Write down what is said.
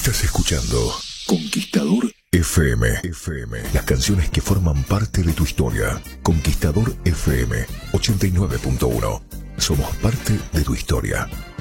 Estás escuchando Conquistador FM. Las canciones que forman parte de tu historia. Conquistador FM 89.1. Somos parte de tu historia.